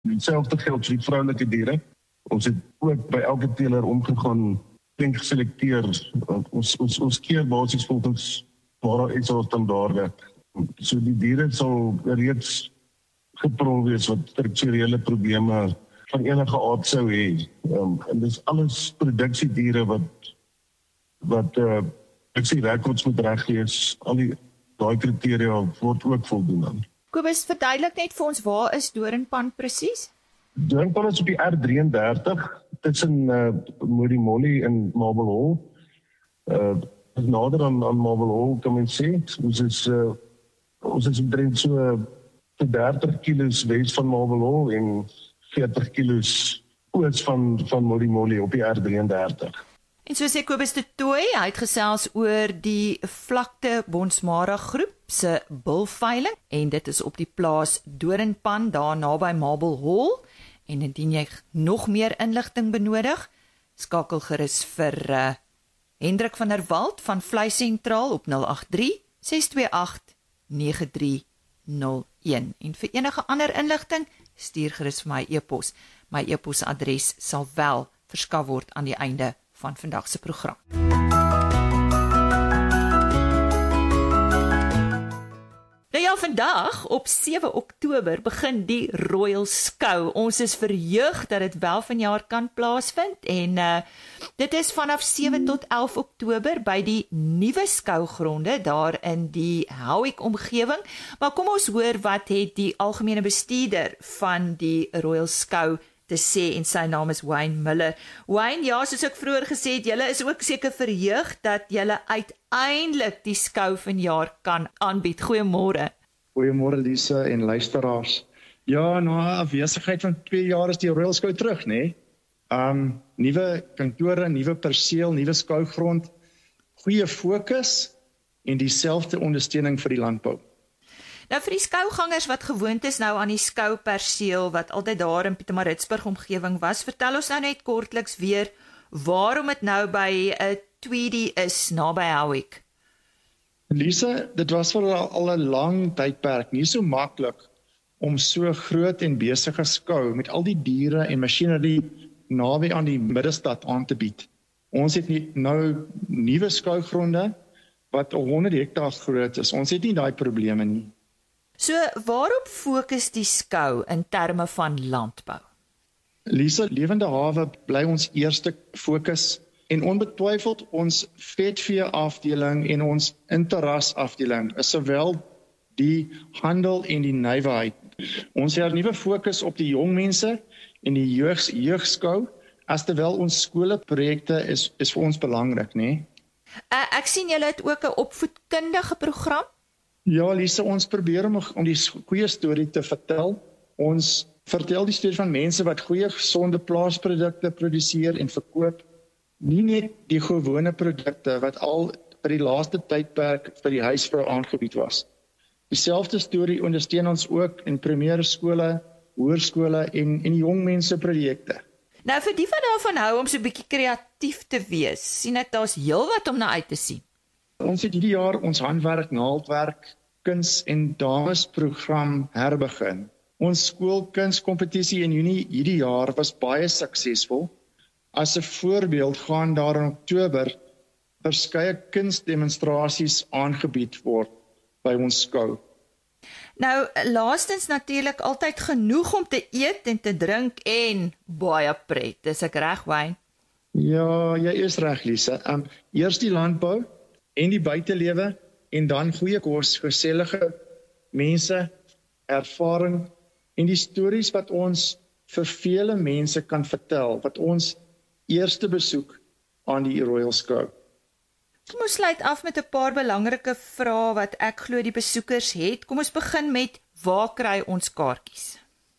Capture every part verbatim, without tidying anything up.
Hetzelfde geld vir die vroulike diere. Ons het ook by elke teeler omgegaan, klink geselekteer. Ons, ons, ons keer basies volgens waar daar iets standaarde. So die diere sal reeds geprol wees wat strukturele probleme van enige aard sou hê. Um, en dis alles produksiediere wat wat uh, ek sê rekords moet reg wees. Al die daai kriteria word ook voldoen aan. Kobus, verduidelik net vir ons, waar is Doornpan presies? Doornpan is op die R drieëndertig tussen uh, Modimolle en Marble Hall. Uh, nader aan, aan Marble Hall kan men sê. Ons is uh, ons is omtrent so dertig kilos wes van Marble Hall en veertig kilos oos van van Modimolle op die R drieëndertig. En so sê Kobus de Tooy, hy het gesels oor die vlakte Bonsmara groep se bulveiling en dit is op die plaas Doornpan daar naby Marble Hall. En indien jy nog meer inligting benodig, skakel gerus vir uh, Hendrik van der Walt van Vleis Sentraal op nul agt drie, ses twee agt, nege drie nul een. En vir enige ander inligting, stuur gerus vir my e-pos. My e-posadres sal wel verskaf word aan die einde van vandag se program. Nou ja, vandag op sewe Oktober begin die Royal Skou. Ons is verheug dat dit wel vanjaar kan plaasvind en uh, dit is vanaf sewe tot elf Oktober by die nuwe skougronde daar in die Howick omgewing. Maar kom ons hoor wat het die algemene bestuurder van die Royal Skou te sê en sy naam is Wayne Miller. Wayne, ja, soos ek vroeër gesê het, julle is ook seker verheug dat julle uiteindelik die skou vanjaar kan aanbied. Goeiemôre. Goeiemôre Lise en luisteraars. Ja, na 'n afwesigheid van twee jaar is die Royal Skou terug, né? Nee? Um nuwe kantore, nuwe perseel, nuwe skougrond, goeie fokus en dieselfde ondersteuning vir die landbou. Nou vir die skougangers wat gewoond is nou aan die skouperseel wat altyd daar in Pietermaritzburg omgewing was, vertel ons nou net kortliks weer waarom dit nou by 'n Tweedy is naby Howick. Lise, dit was vir al 'n lang tydperk nie so maklik om so groot en besige skou met al die diere en masjinerie naby aan die middestad aan te bied. Ons het nie, nou nuwe skougronde wat honderd hektaar groot is. Ons het nie daai probleme nie. So, waarop fokus die skou in terme van landbou? Lisa, lewende hawe bly ons eerste fokus en onbetwyfeld ons vetvee afdeling en ons interras afdeling is sowel die handel en die nywerheid. Ons hernuwe fokus op die jong mense en die jeug jeugskou, as terwyl ons skoolprojekte is is vir ons belangrik, né? Nee? Uh, ek sien julle het ook 'n opvoedkundige program. Ja, Lisa, ons probeer om, om die goeie storie te vertel. Ons vertel die storie van mense wat goeie gesonde plaasprodukte produseer en verkoop. Nie net die gewone produkte wat al vir die laaste tydperk vir die huisvrou aangebied was. Dieselfde storie ondersteun ons ook in primêre skole, hoërskole en en jong mense projekte. Nou vir die wat daarvan hou om so 'n bietjie kreatief te wees, sien ek daar's heelwat om na uit te sien. Ons het hierdie jaar ons handwerk, naaldwerk, kuns en damesprogram herbegin. Ons skoolkunskompetisie in Junie hierdie jaar was baie suksesvol. As 'n voorbeeld gaan daar in Oktober verskeie kunsdemonstrasies aangebied word by ons skou. Nou, laastens natuurlik altyd genoeg om te eet en te drink en baie pret. Dis ek reg, Wayne? Ja, jy is reg, Lisa. Um, eers die landbou en die buitelewe en dan goeie kos, gesellige mense, ervaring en die stories wat ons vir vele mense kan vertel, wat ons eerste besoek aan die Royal Skou. Kom ons sluit af met 'n paar belangrike vrae wat ek glo die besoekers het. Kom ons begin met, waar kry ons kaartjies?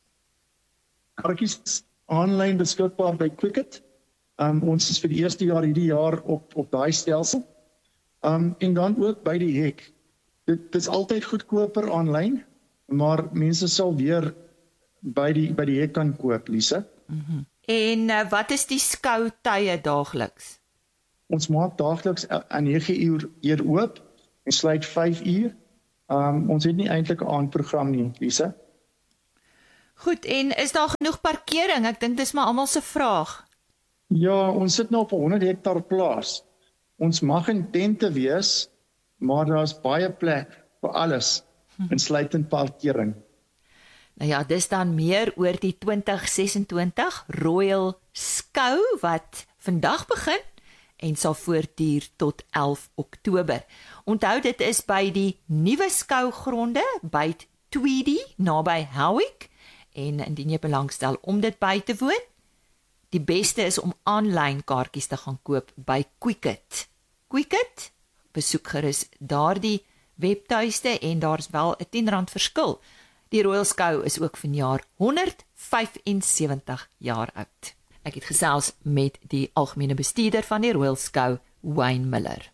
Kaartjies is aanlyn beskikbaar by Quicket. Um, ons is vir die eerste jaar hierdie jaar op op daai stelsel. Um, en dan ook by die hek. Dit, dit is altyd goedkoper aanlyn, maar mense sal weer by die by die hek kan koop, Lisa. Mm-hmm. En uh, wat is die skoutye daagliks? Ons maak daagliks aan nege uur eer oop en sluit vyf uur. Um, ons het nie eintlik 'n aandprogram nie, Lisa. Goed, en is daar genoeg parkering? Ek dink dis maar almal se vraag. Ja, ons sit nou op honderd hektaar plaas. Ons mag in tente wees, maar daar's baie plek vir alles, insluitend parkering. Nou ja, dis dan meer oor die twintig sesentwintig Royal Skou wat vandag begin en sal voortduur tot elf Oktober. Onthou, dit is by die nuwe skougronde by Tweedy naby Howick, en indien jy belangstel om dit by te woon, die beste is om aanlyn kaartjies te gaan koop by Quicket. Quicket, besoek gerus daardie webtuiste en daar's wel 'n tien rand verskil. Die Royal Skou is ook vanjaar honderd vyf en sewentig jaar oud. Ek het gesels met die algemene bestuurder van die Royal Skou, Wayne Miller.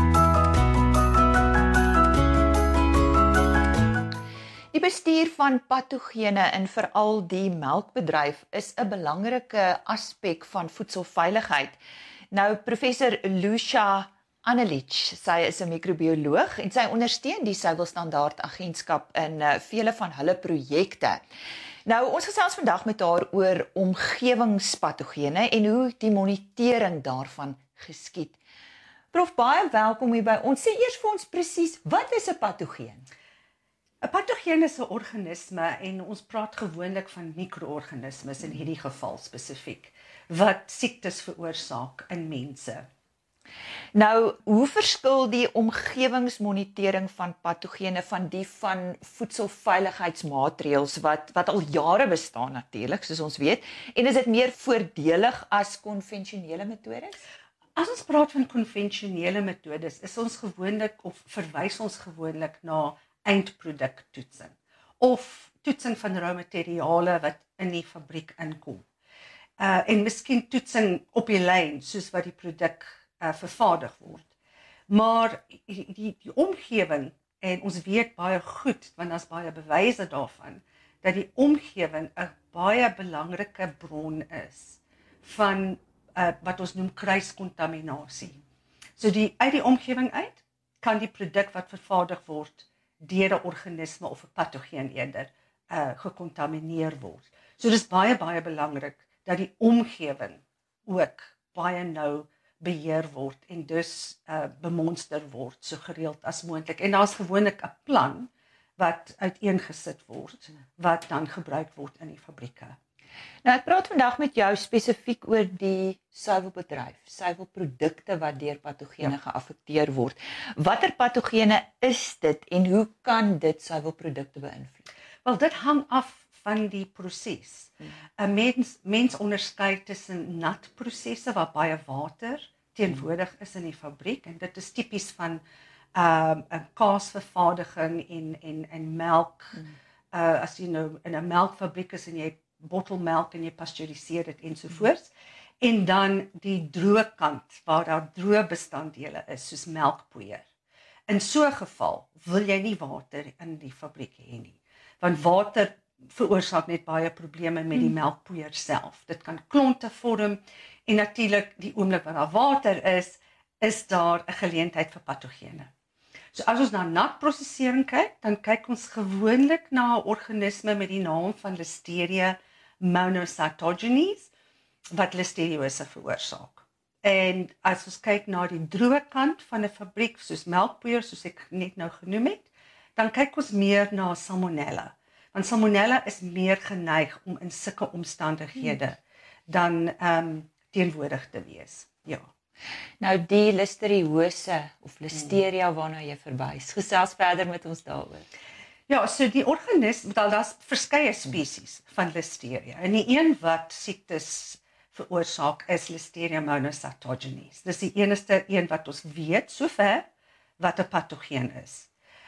Die bestuur van patogene in veral die melkbedryf is 'n belangrike aspek van voedselveiligheid. Nou, professor Lucia Annelich, sy is 'n microbioloog en sy ondersteun die Suiwelstandaard Agentskap in uh, vele van hulle projekte. Nou, ons gesels vandag met haar oor omgewingspatogene en hoe die monitering daarvan geskied. Prof, baie welkom hier by ons. Sê eers vir ons presies, wat is 'n patogeen? 'n Patogeen is 'n organisme en ons praat gewoonlik van mikroorganismes in hierdie geval spesifiek wat siektes veroorsaak in mense. Nou, hoe verskil die omgewingsmonitering van patogene van die van voedselveiligheidsmaatreëls wat wat al jare bestaan natuurlik, soos ons weet, en is dit meer voordelig as konvensionele metodes? As ons praat van konvensionele metodes, is ons gewoonlik of verwys ons gewoonlik na eindproduktoetsing of toetsing van rou materiale wat in die fabriek inkom. Uh, en miskien toetsing op die lyn soos wat die produk uh, vervaardig word. Maar die, die, die omgewing, en ons weet baie goed, want daar's baie bewyse daarvan, dat die omgewing 'n baie belangrike bron is van uh, wat ons noem kruiskontaminasie. So die uit die omgewing uit kan die produk wat vervaardig word deur 'n organisme of 'n patogeen eerder uh, gekontamineer word. So dis baie baie belangrik dat die omgewing ook baie nou beheer word en dus uh, bemonster word so gereeld as moontlik. En daar's gewoonlik 'n plan wat uiteengesit word wat dan gebruik word in die fabrieke. Nou, ek praat vandag met jou spesifiek oor die suiwelbedryf, suiwelprodukte wat deur patogene ja. geaffekteer word. Watter patogene is dit en hoe kan dit suiwelprodukte beïnvloed? Wel, dit hang af van die proses. 'n hmm. mens mens onderskei tussen nat prosesse waar baie water teenwoordig is in die fabriek en dit is tipies van um, 'n kaasvervaardiging en en en melk. Hmm. Uh, as jy nou in 'n melkfabriek is en jy bottelmelk en jy pasteuriseer dit ensovoorts. Hmm. En dan die droë kant waar daar droë bestanddele is soos melkpoeier. In so 'n geval wil jy nie water in die fabriek hê nie, want water veroorsaak net baie probleme met die melkpoeier self. Dit kan klonte vorm en natuurlik die oomblik wat daar water is, is daar 'n geleentheid vir patogene. So as ons na natprosesering kyk, dan kyk ons gewoonlik na 'n organisme met die naam van Listeria monocytogenes wat listeriose veroorsaak. En as ons kyk na die droë kant van 'n fabriek soos melkpoeier, soos ek net nou genoem het, dan kyk ons meer na Salmonella. Want Salmonella is meer geneig om in sulke omstandighede dan um, teenwoordig te wees. Ja. Nou die listeriose of listeria waarna jy verwys. Gesels verder met ons daaroor. Ja, so die organisme, daar's verskeie spesies van listeria. En die een wat siektes veroorsaak is Listeria monocytogenes. Dis die enigste een wat ons weet sover wat 'n patogeen is.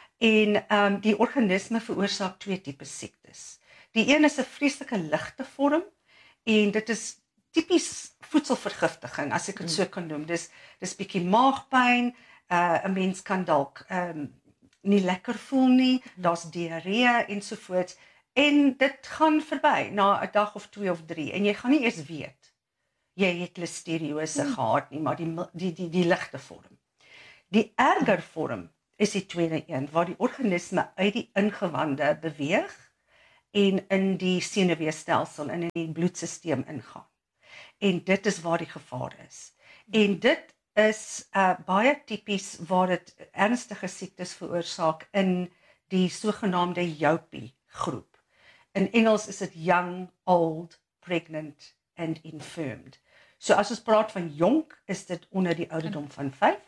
En um, die organisme veroorsaak twee tipe siektes. Die een is 'n vreeslike ligte vorm en dit is tipies voedselvergiftiging, as ek dit so kan noem. Dis dis bietjie maagpyn, uh, 'n mens kan dalk um, nie lekker voel nie, daar's diarree ensovoorts en dit gaan verby na 'n dag of twee of drie en jy gaan nie eers weet jy het listeriose hmm. gehad nie, maar die die die, die ligte vorm. Die erger vorm is die tweede een waar die organisme uit die ingewande beweeg en in die senuweestelsel en in die bloedstelsel ingaan. En dit is waar die gevaar is. En dit is uh, baie tipies waar dit ernstige siektes veroorsaak in die sogenaamde Yopi groep. In Engels is dit young, old, pregnant and infirmed. So as ons praat van jonk, is dit onder die ouderdom van vyf.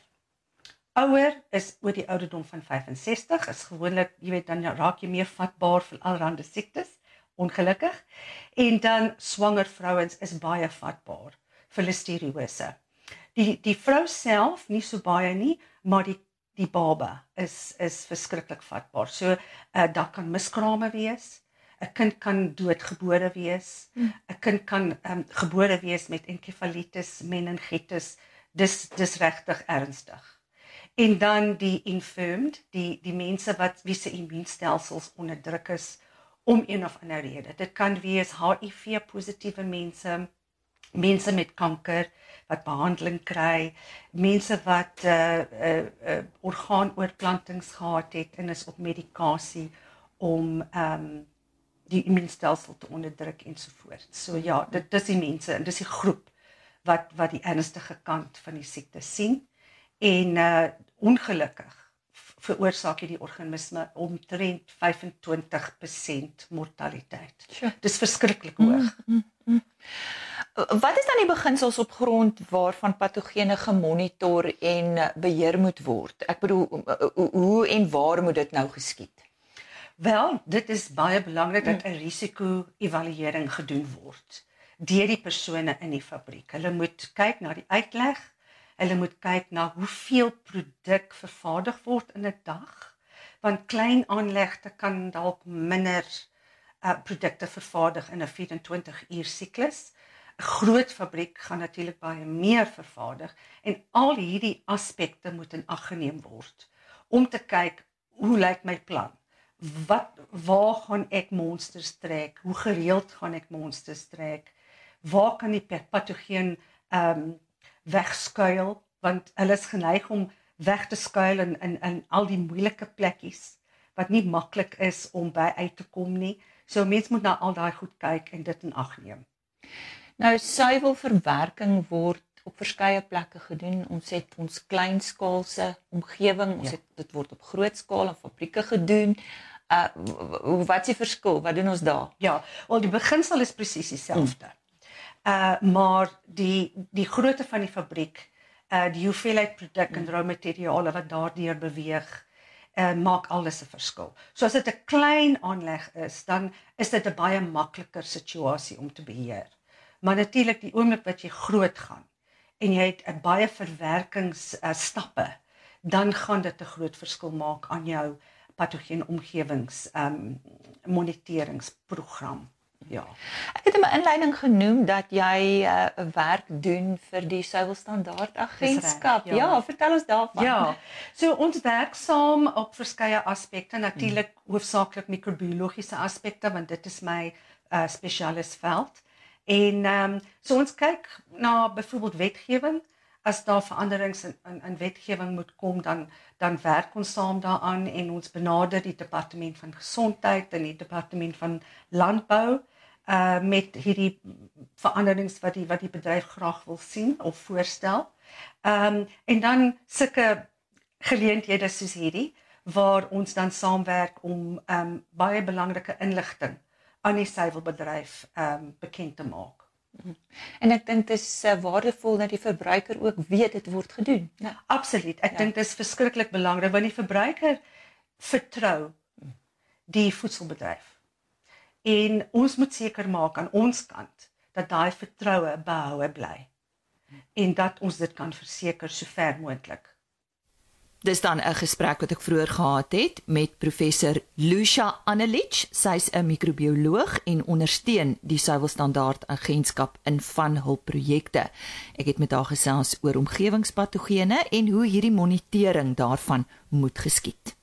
Ouer is oor die ouderdom van vyfensestig, is gewoonlik, jy weet, dan raak jy meer vatbaar vir allerlei siektes, ongelukkig. En dan swanger vrouens is baie vatbaar vir listeriose. Die die vrou self nie so baie nie, maar die die baba is is verskriklik vatbaar. So uh, daar kan miskrame wees. 'n Kind kan doodgebore wees. 'n hmm. Kind kan um, gebore wees met enkefalitis, meningitis. Dis dis regtig ernstig. En dan die infirmed, die die mense wat wie se immuunstelsels onderdruk is om een of ander rede. Dit kan wees H I V positiewe mense, mense met kanker wat behandeling kry, mense wat uh, uh, uh, orgaanoorplantings gehad het en is op medikasie om um, die immuunstelsel te onderdruk ensovoort. So ja, dit dis die mense en dis die groep wat wat die ernstige kant van die siekte sien. En uh, ongelukkig veroorsaak die organisme omtrent vyfentwintig persent mortaliteit. Sure. Dis verskriklik hoog. Mm, mm, mm. Wat is dan die beginsels op grond waarvan patogene gemonitor en beheer moet word? Ek bedoel, hoe en waar moet dit nou geskied? Wel, dit is baie belangrik dat 'n risiko-evaluering gedoen word deur die persone in die fabriek. Hulle moet kyk na die uitleg. Hulle moet kyk na hoeveel produk vervaardig word in 'n dag, want klein aanlegte kan dalk minder uh, produkte vervaardig in 'n vyf-en-twintig uur siklus. 'n Groot fabriek gaan natuurlik baie meer vervaardig en al hierdie aspekte moet in ag geneem word om te kyk hoe lyk my plan? Wat waar gaan ek monsters trek? Hoe gereeld gaan ek monsters trek? Waar kan die patogeen um, wegskuil, want hulle is geneig om weg te skuil in, in, in al die moeilike plekkies, wat nie maklik is om by uit te kom nie. So mens moet na al daai goed kyk en dit in ag neem. Nou, suiwelverwerking word op verskeie plekke gedoen. Ons het ons kleinskaalse omgewing, ons ja. het dit word op groot skaal in fabrieke gedoen. Uh, wat is die verskil? Wat doen ons daar? Ja, wel die beginsel is presies dieselfde. Hmm. Uh, maar die, die grootte van die fabriek, uh, die hoeveelheid produk en roumateriale wat daardeur beweeg, uh, maak alles 'n verskil. So as dit 'n klein aanleg is, dan is dit 'n baie makliker situasie om te beheer. Maar natuurlik die oomblik wat jy groot gaan en jy het 'n baie verwerkingsstappe, uh, dan gaan dit 'n groot verskil maak aan jou patogene omgewings um, moniteringsprogram. Ja. Ek het in my inleiding genoem dat jy 'n uh, werk doen vir die Suiwelstandaard Agentskap. Ja. ja, vertel ons daarvan. Ja. So ons werk saam op verskeie aspekte, natuurlik hmm. hoofsaaklik microbiologiese aspekte, want dit is my uh, spesialisveld. En um, so ons kyk na byvoorbeeld wetgewing. As daar veranderings in, in, in wetgewing moet kom, dan, dan werk ons saam daaraan en ons benader die departement van gesondheid en die departement van landbou uh, met hierdie veranderings wat die, wat die bedryf graag wil sien of voorstel. Um, en dan sulke geleenthede soos hierdie, waar ons dan saamwerk om um, baie belangrike inligting aan die suiwelbedryf um, bekend te maak. En ek dink dit is uh, waardevol dat die verbruiker ook weet dit word gedoen. Ja. Absoluut. Ek ja. dink dit is verskriklik belangrik want die verbruiker vertrou die voedselbedryf. En ons moet seker maak aan ons kant dat daai vertroue behoue bly en dat ons dit kan verseker so ver moontlik. Dis dan 'n gesprek wat ek vroeër gehad het met professor Lucia Annelich. Sy's 'n microbioloog en ondersteun die Suiwelstandaard Agentskap in van hul projekte. Ek het met haar gesels oor omgewingspatogene en hoe hierdie monitering daarvan moet geskied.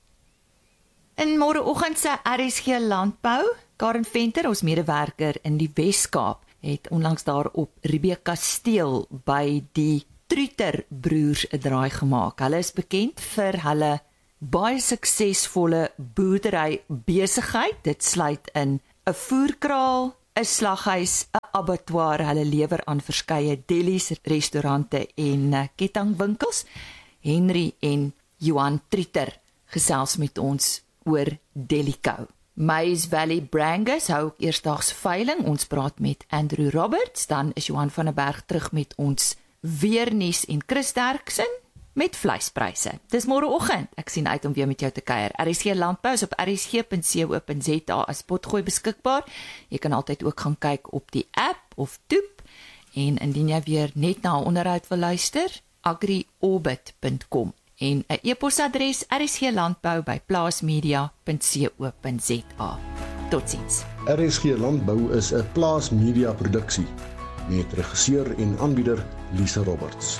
In môreoggend se R S G Landbou, Karen Venter, ons medewerker in die Wes-Kaap, het onlangs daar op Riebeekkasteel by die Truter broers 'n draai gemaak. Hulle is bekend vir hulle baie suksesvolle boerdery besigheid. Dit sluit in 'n voerkraal, 'n slaghuis, 'n abattoir. Hulle lewer aan verskeie delis, restaurante en uh, kettingwinkels. Henry en Johan Trieter gesels met ons oor Delico. Maze Valley Brangus hou ook eersdaags veiling. Ons praat met Andrew Roberts, dan is Johan van der Berg terug met ons weernuus en Chris Derksen met vleispryse. Dis môreoggend. Ek sien uit om weer met jou te kuier. R S G Landbou is op r s g punt co punt z a as potgooi beskikbaar. Jy kan altyd ook gaan kyk op die app of toep. En indien jy weer net na 'n onderhoud wil luister, agri orbit punt com en 'n e-posadres r s g landbou by plaasmedia punt co punt z a. Totsiens. R S G Landbou is 'n Plaas Media produksie met regisseur en aanbieder Lisa Roberts.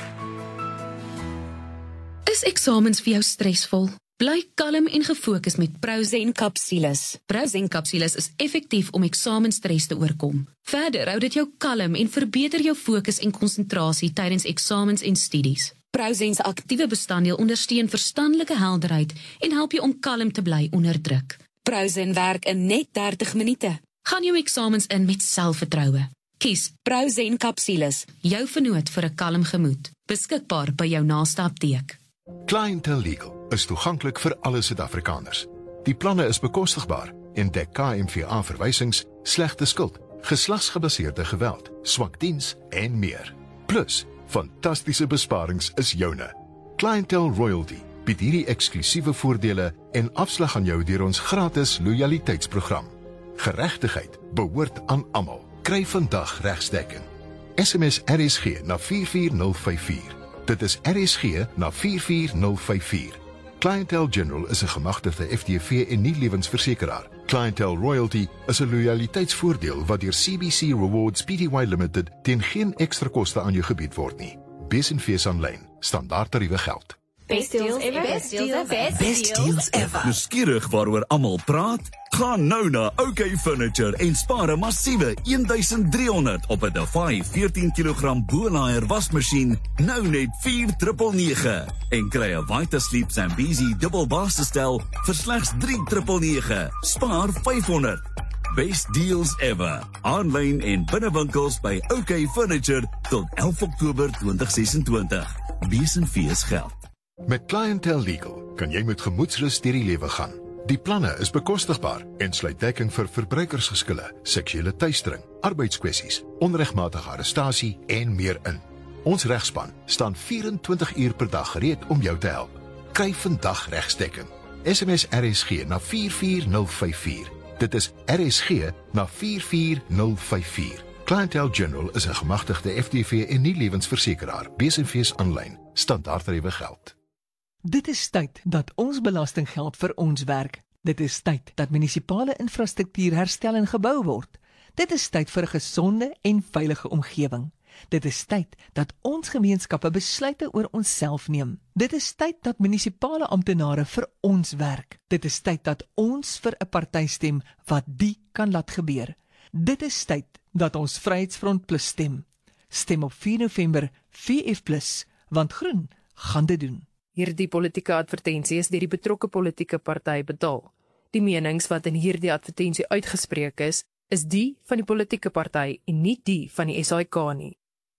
Is eksamens vir jou stresvol? Bly kalm en gefokus met Prozen Kapsules. Prozen Kapsules is effektief om eksamenstres te oorkom. Verder hou dit jou kalm en verbeter jou fokus en konsentrasie tydens eksamens en studies. Prozen se aktiewe bestanddeel ondersteun verstandelike helderheid en help jou om kalm te bly onder druk. Prozen werk in net dertig minute. Gaan jou eksamens in met selfvertroue. Kies Prozen Kapsules, jou vernoot vir 'n kalm gemoed. Beskikbaar by jou naaste apteek. Clientele Legal is toeganklik vir alle Suid-Afrikaners. Die planne is bekostigbaar en dek K M V A verwysings, slegte skuld, geslagsgebaseerde geweld, swak diens en meer. Plus, fantastiese besparings is joune. Clientele Royalty bied hierdie eksklusiewe voordele en afslag aan jou deur ons gratis loyaliteitsprogram. Geregtigheid behoort aan almal. Kry vandag regsdekking. S M S R S G na vier vier nul vyf vier. Dit is R S G na vier vier nul vyf vier. Clientele General is 'n gemagtigde F T V en nie lewensversekeraar. Clientele Royalty is 'n loyaliteitsvoordeel wat deur C B C Rewards Pty Limited teen geen ekstra koste aan jou gebied word nie. Bes en fees aanlyn. Standaard tariewe geld. Best deals ever. Best deals ever. Best deals ever. Nuuskierig waaroor almal praat? Gaan nou na OK Furniture en spaar 'n massiewe een duisend drie honderd op 'n Defy veertien kilogram Bolaer wasmasjien, nou net vier nege nege en kry 'n Vitasleep Zambezi dubbel basisstel vir slegs drie nege nege. Spaar vyf honderd. Best deals ever. Aanlyn en binnewinkels by OK Furniture tot elf Oktober twintig sesentwintig. Bes en fees geld. Met Clientele Legal kan jy met gemoedsrus deur die lewe gaan. Die planne is bekostigbaar en sluit dekking vir verbruikersgeskille, seksuele teistering, arbeidskwessies, onregmatige arrestasie en meer in. Ons regspan staan vyf en twintig uur per dag gereed om jou te help. Kry vandag regsdekking. S M S R S G na vier vier nul vyf vier. Dit is R S G na vier vier nul vyf vier. Clientele General is 'n gemagtigde F T V en nie lewensversekeraar. Bes en fees aanlyn. Standaard tariewe geld. Dit is tyd dat ons belastinggeld vir ons werk. Dit is tyd dat munisipale infrastruktuur herstel en gebou word. Dit is tyd vir 'n gesonde en veilige omgewing. Dit is tyd dat ons gemeenskappe besluite oor onsself neem. Dit is tyd dat munisipale amptenare vir ons werk. Dit is tyd dat ons vir 'n party stem wat die kan laat gebeur. Dit is tyd dat ons Vryheidsfront Plus stem. Stem op vier November V F plus, want groen gaan dit doen. Hierdie politieke advertensie is deur die betrokke politieke party betaal. Die menings wat in hierdie advertensie uitgespreek is, is die van die politieke party en nie die van die S A I K nie.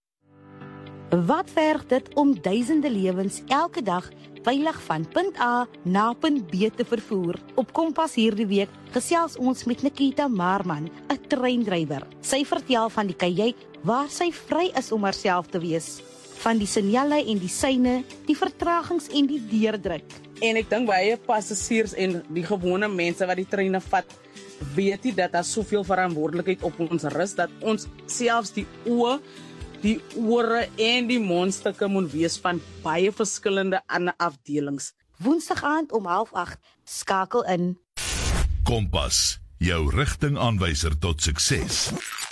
Wat verg dit om duisende lewens elke dag veilig van punt A na punt B te vervoer? Op Kompas hierdie week gesels ons met Nikita Marman, 'n treindrywer. Sy vertel van die kajuit waar sy vry is om haarself te wees. Van die signale en die syne, die vertragings en die deurdruk. En ek dink baie passasiers en die gewone mense wat die treine vat, weet nie dat daar soveel verantwoordelikheid op ons rus, dat ons selfs die oë, die ore en die mondstukke moet wees van baie verskillende ander afdelings. Woensdag aand om half agt, skakel in. Kompas, jou rigtingaanwyser tot sukses.